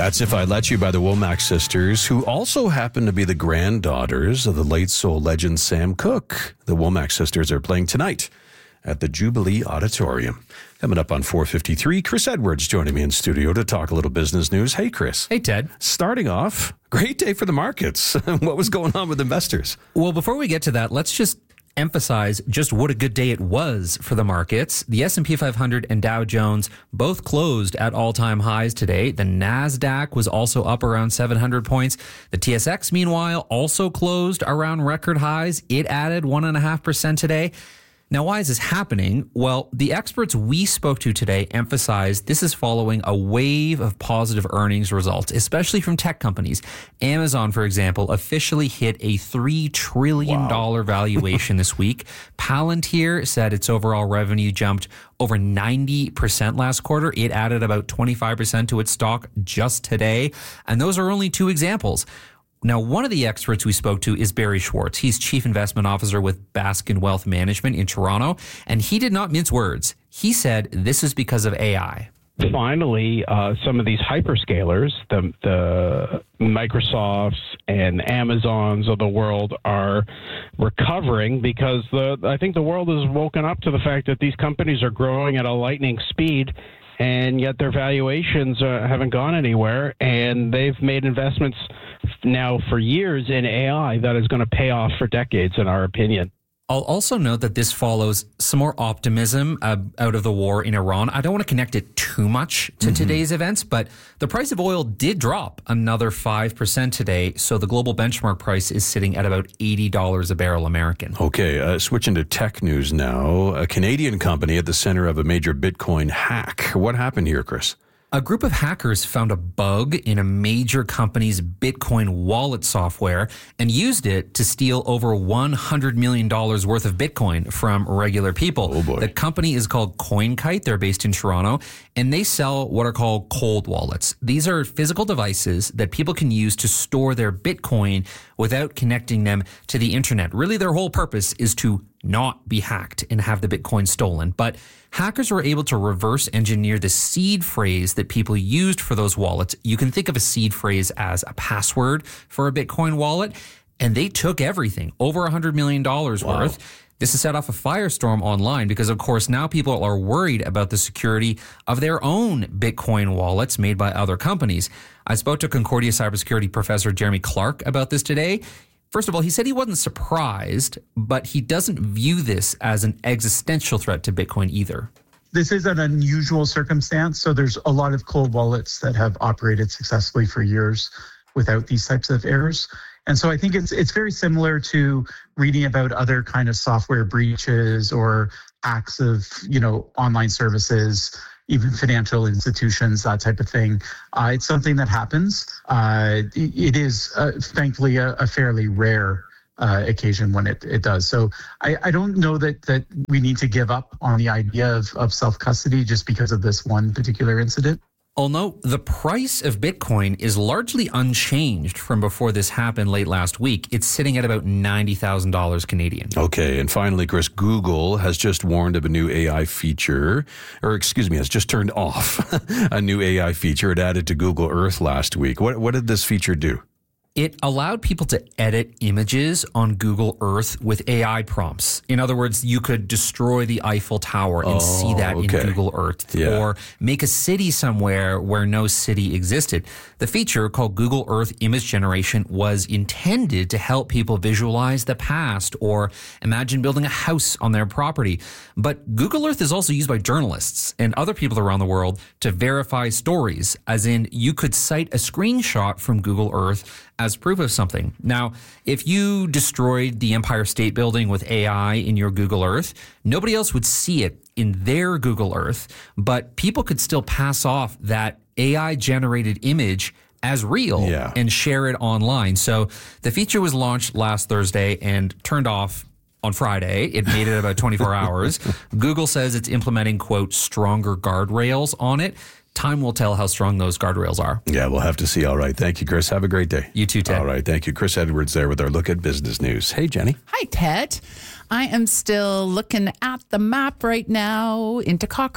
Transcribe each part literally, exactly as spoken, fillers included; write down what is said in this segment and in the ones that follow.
That's If I Let You by the Womack sisters, who also happen to be the granddaughters of the late soul legend Sam Cooke. The Womack sisters are playing tonight at the Jubilee Auditorium. Coming up on four fifty-three, Chris Edwards joining me in studio to talk a little business news. Hey, Chris. Hey, Ted. Starting off, great day for the markets. What was going on with investors? Well, before we get to that, let's just emphasize just what a good day it was for the markets. The S and P five hundred and Dow Jones both closed at all-time highs today. The NASDAQ was also up around seven hundred points. The T S X, meanwhile, also closed around record highs. It added one point five percent today. Now, why is this happening? Well, the experts we spoke to today emphasized this is following a wave of positive earnings results, especially from tech companies. Amazon, for example, officially hit a three trillion dollars wow. valuation this week. Palantir said its overall revenue jumped over ninety percent last quarter. It added about twenty-five percent to its stock just today. And those are only two examples. Now, one of the experts we spoke to is Barry Schwartz. He's Chief Investment Officer with Baskin Wealth Management in Toronto, and he did not mince words. He said this is because of A I. Finally, uh, some of these hyperscalers, the, the Microsofts and Amazons of the world, are recovering because the I think the world has woken up to the fact that these companies are growing at a lightning speed, and yet their valuations uh, haven't gone anywhere, and they've made investments now for years in A I that is going to pay off for decades, in our opinion. I'll also note that this follows some more optimism uh, out of the war in Iran. I don't want to connect it too much to mm-hmm. today's events, but the price of oil did drop another five percent today. So the global benchmark price is sitting at about eighty dollars a barrel American. Okay, uh, switching to tech news now. A Canadian company at the center of a major Bitcoin hack. What happened here, Chris? A group of hackers found a bug in a major company's Bitcoin wallet software and used it to steal over one hundred million dollars worth of Bitcoin from regular people. Oh boy. The company is called CoinKite. They're based in Toronto, and they sell what are called cold wallets. These are physical devices that people can use to store their Bitcoin without connecting them to the internet. Really, their whole purpose is to not be hacked and have the Bitcoin stolen. But hackers were able to reverse engineer the seed phrase that people used for those wallets. You can think of a seed phrase as a password for a Bitcoin wallet, and they took everything, over one hundred million dollars wow. worth. This has set off a firestorm online because, of course, now people are worried about the security of their own Bitcoin wallets made by other companies. I spoke to Concordia cybersecurity professor Jeremy Clark about this today. First of all, he said he wasn't surprised, but he doesn't view this as an existential threat to Bitcoin either. This is an unusual circumstance. So there's a lot of cold wallets that have operated successfully for years without these types of errors. And so I think it's it's very similar to reading about other kind of software breaches or acts of, you know, online services, even financial institutions, that type of thing. Uh, it's something that happens. Uh, it, it is, uh, thankfully, a, a fairly rare uh, occasion when it, it does. So I, I don't know that that we need to give up on the idea of, of self-custody just because of this one particular incident. Although the price of Bitcoin is largely unchanged from before this happened late last week, it's sitting at about ninety thousand dollars Canadian. Okay, and finally, Chris, Google has just warned of a new A I feature, or excuse me, has just turned off a new A I feature it added to Google Earth last week. What, what did this feature do? It allowed people to edit images on Google Earth with A I prompts. In other words, you could destroy the Eiffel Tower and oh, see that okay. in Google Earth, yeah. or make a city somewhere where no city existed. The feature, called Google Earth Image Generation, was intended to help people visualize the past or imagine building a house on their property. But Google Earth is also used by journalists and other people around the world to verify stories, as in you could cite a screenshot from Google Earth as proof of something. Now, if you destroyed the Empire State Building with A I in your Google Earth, nobody else would see it in their Google Earth, but people could still pass off that A I-generated image as real yeah. and share it online. So the feature was launched last Thursday and turned off on Friday. It made it about twenty-four hours. Google says it's implementing, quote, stronger guardrails on it. Time will tell how strong those guardrails are. Yeah, we'll have to see. All right. Thank you, Chris. Have a great day. You too, Ted. All right. Thank you. Chris Edwards there with our look at business news. Hey, Jenny. Hi, Ted. I am still looking at the map right now into Cochrane.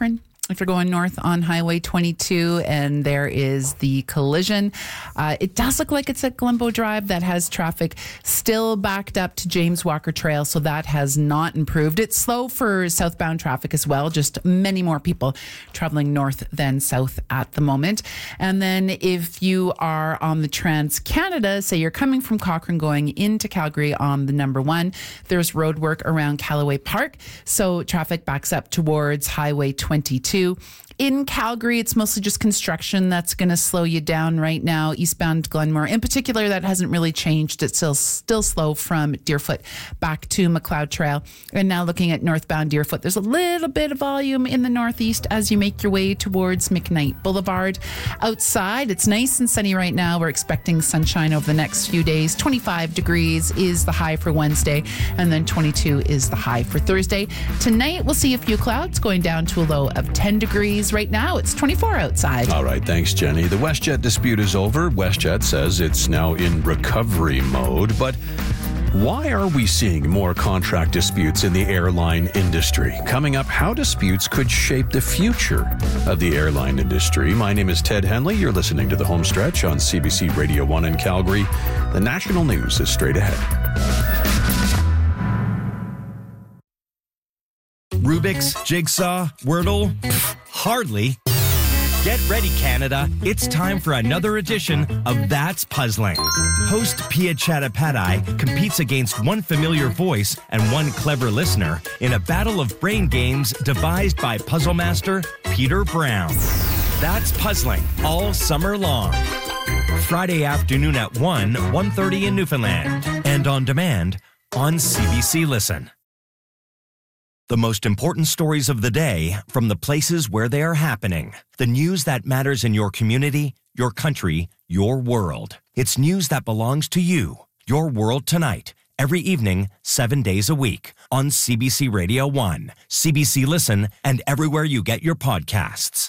if you're going north on Highway twenty-two and there is the collision. Uh, it does look like it's at Glenbow Drive that has traffic still backed up to James Walker Trail, so that has not improved. It's slow for southbound traffic as well, just many more people traveling north than south at the moment. And then if you are on the Trans-Canada, say you're coming from Cochrane going into Calgary on the number one, there's road work around Callaway Park, so traffic backs up towards Highway twenty-two. In Calgary, it's mostly just construction that's going to slow you down right now. Eastbound Glenmore, in particular, that hasn't really changed. It's still still slow from Deerfoot back to McLeod Trail. And now looking at northbound Deerfoot, there's a little bit of volume in the northeast as you make your way towards McKnight Boulevard. Outside, it's nice and sunny right now. We're expecting sunshine over the next few days. twenty-five degrees is the high for Wednesday, and then twenty-two is the high for Thursday. Tonight, we'll see a few clouds going down to a low of ten degrees. Right now, it's twenty-four outside. All right, thanks, Jenny. The WestJet dispute is over. WestJet says it's now in recovery mode, but why are we seeing more contract disputes in the airline industry? Coming up, how disputes could shape the future of the airline industry. My name is Ted Henley. You're listening to The Home Stretch on C B C Radio one in Calgary. The national news is straight ahead. Rubik's, Jigsaw, Wordle? Pfft, hardly. Get ready, Canada. It's time for another edition of That's Puzzling. Host Pia Chattopadhyay competes against one familiar voice and one clever listener in a battle of brain games devised by puzzle master Peter Brown. That's Puzzling all summer long. Friday afternoon at one, one thirty in Newfoundland. And on demand on C B C Listen. The most important stories of the day from the places where they are happening. The news that matters in your community, your country, your world. It's news that belongs to you. Your World Tonight. Every evening, seven days a week. On C B C Radio one, C B C Listen, and everywhere you get your podcasts.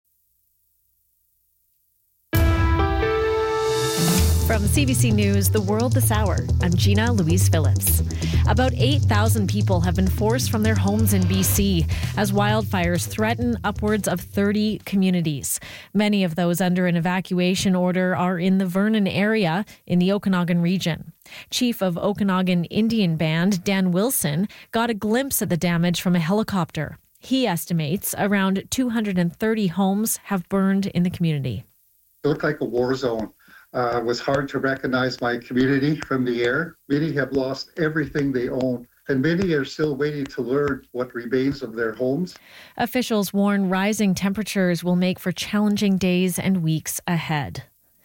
From C B C News, The World This Hour, I'm Gina Louise Phillips. About eight thousand people have been forced from their homes in B C as wildfires threaten upwards of thirty communities. Many of those under an evacuation order are in the Vernon area in the Okanagan region. Chief of Okanagan Indian Band, Dan Wilson, got a glimpse at the damage from a helicopter. He estimates around two hundred thirty homes have burned in the community. It looked like a war zone. Uh, it was hard to recognize my community from the air. Many have lost everything they own, and many are still waiting to learn what remains of their homes. Officials warn rising temperatures will make for challenging days and weeks ahead.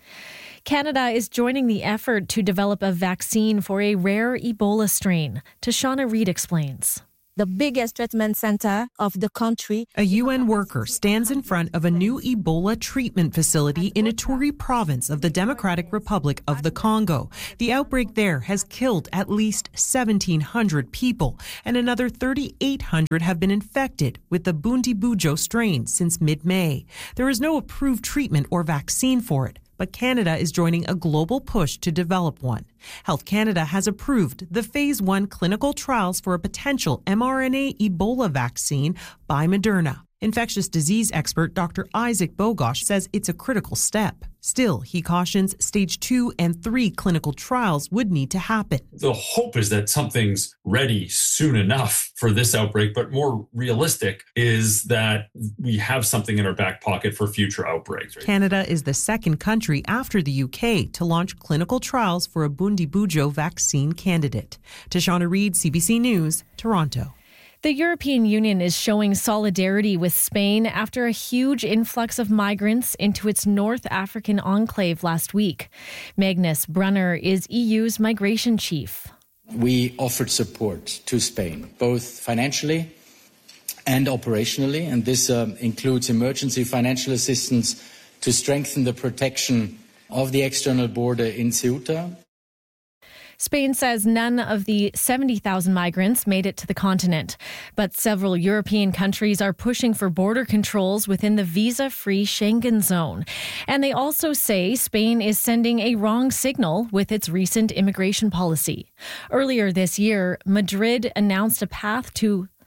Canada is joining the effort to develop a vaccine for a rare Ebola strain. Tashana Reid explains. The biggest treatment center of the country. A U N worker stands in front of a new Ebola treatment facility in Ituri province of the Democratic Republic of the Congo. The outbreak there has killed at least seventeen hundred people, and another thirty-eight hundred have been infected with the Bundibugyo strain since mid-May. There is no approved treatment or vaccine for it, but Canada is joining a global push to develop one. Health Canada has approved the phase one clinical trials for a potential mRNA Ebola vaccine by Moderna. Infectious disease expert Doctor Isaac Bogosh says it's a critical step. Still, he cautions stage two and three clinical trials would need to happen. The hope is that something's ready soon enough for this outbreak, but more realistic is that we have something in our back pocket for future outbreaks. Right? Canada is the second country after the U K to launch clinical trials for a Bundibugyo vaccine candidate. Tashana Reid, C B C News, Toronto. The European Union is showing solidarity with Spain after a huge influx of migrants into its North African enclave last week. Magnus Brunner is E U's migration chief. We offered support to Spain, both financially and operationally, and this um, includes emergency financial assistance to strengthen the protection of the external border in Ceuta. Spain says none of the seventy thousand migrants made it to the continent, but several European countries are pushing for border controls within the visa-free Schengen zone. And they also say Spain is sending a wrong signal with its recent immigration policy. Earlier this year, Madrid announced a path to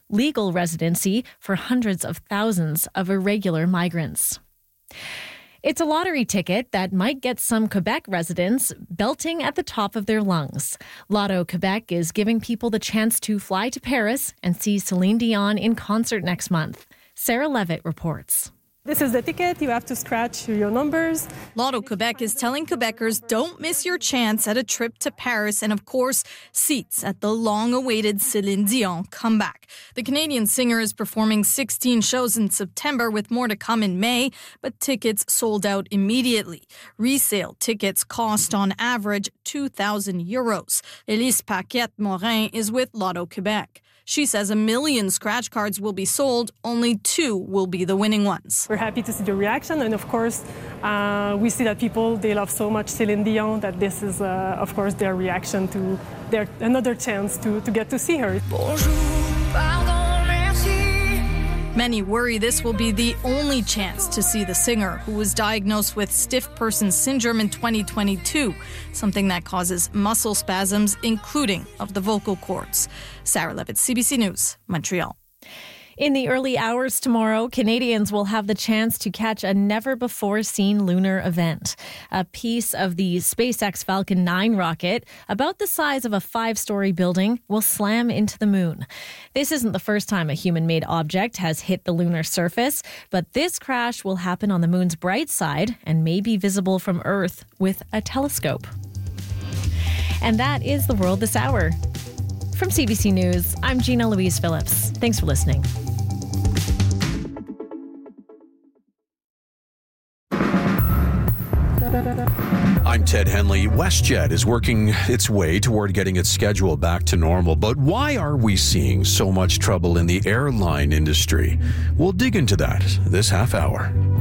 legal residency for hundreds of thousands of irregular migrants. It's a lottery ticket that might get some Quebec residents belting at the top of their lungs. Lotto Quebec is giving people the chance to fly to Paris and see Celine Dion in concert next month. Sarah Levitt reports. This is the ticket. You have to scratch your numbers. Lotto Quebec is telling Quebecers don't miss your chance at a trip to Paris and, of course, seats at the long-awaited Celine Dion comeback. The Canadian singer is performing sixteen shows in September with more to come in May, but tickets sold out immediately. Resale tickets cost on average two thousand euros. Elise Paquette-Morin is with Lotto Quebec. She says a million scratch cards will be sold, only two will be the winning ones. We're happy to see the reaction, and of course, uh, we see that people, they love so much Celine Dion that this is, uh, of course, their reaction to their another chance to, to get to see her. Bonjour, pardon. Many worry this will be the only chance to see the singer, who was diagnosed with stiff person syndrome in twenty twenty-two, something that causes muscle spasms, including of the vocal cords. Sarah Levitt, C B C News, Montreal. In the early hours tomorrow, Canadians will have the chance to catch a never-before-seen lunar event. A piece of the SpaceX Falcon nine rocket, about the size of a five-story building, will slam into the moon. This isn't the first time a human-made object has hit the lunar surface, but this crash will happen on the moon's bright side and may be visible from Earth with a telescope. And that is the world this hour. From C B C News, I'm Gina Louise Phillips. Thanks for listening. I'm Ted Henley. WestJet is working its way toward getting its schedule back to normal. But why are we seeing so much trouble in the airline industry? We'll dig into that this half hour.